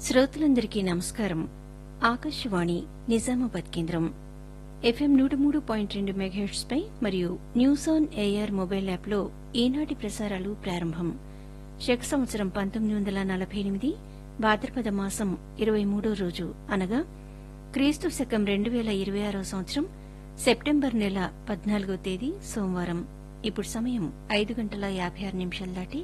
శ్రోతలందరికీ నమస్కారం. ఆకాశవాణి నిజామాబాద్ కేంద్రం ఎఫ్ఎం 103.2 మెగాహెర్ట్జ్ పై మరియు న్యూస్ ఆన్ ఎయిర్ మొబైల్ యాప్లో ఈనాటి ప్రసారాలు ప్రారంభం. శక సంవత్సరం 1948 భాద్రపద మాసం 23వ రోజు అనగా క్రీస్తు శకం 2026వ సంవత్సరం సెప్టెంబర్ నెల 14వ తేదీ సోమవారం. ఇప్పుడు సమయం 5:56 దాటి